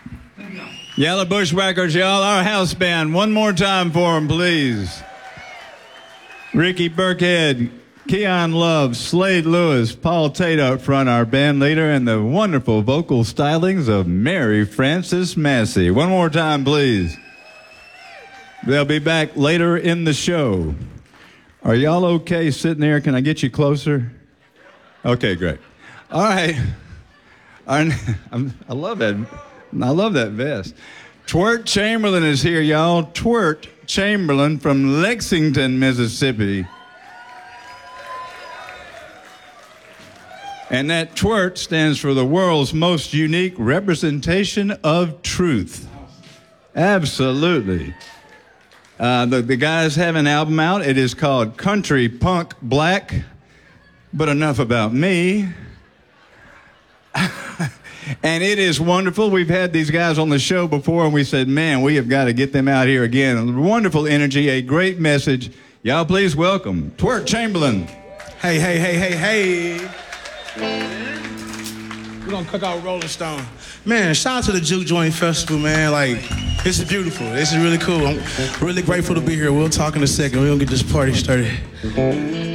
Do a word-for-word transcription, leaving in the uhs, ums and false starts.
Yellow Bushwhackers, y'all. Our house band. One more time for them, please. Ricky Burkhead, Keon Love, Slade Lewis, Paul Tate up front, our band leader, and the wonderful vocal stylings of Mary Frances Massey. One more time, please. They'll be back later in the show. Are y'all okay sitting there? Can I get you closer? Okay, great. All right. Our, I'm, I love that. I love that vest. Twirt Chamberlain is here, y'all. Twirt Chamberlain from Lexington, Mississippi. And that twirt stands for the world's most unique representation of truth. Absolutely. Uh, the, the guys have an album out. It is called Country Punk Black. But enough about me. And it is wonderful. We've had these guys on the show before, and we said, man, we have got to get them out here again. Wonderful energy, a great message. Y'all please welcome Twirt Chamberlain. Hey, hey, hey, hey, hey. We're going to cook out Rolling Stone. Man, shout out to the Juke Joint Festival, man. Like, this is beautiful. This is really cool. I'm really grateful to be here. We'll talk in a second. We're going to get this party started.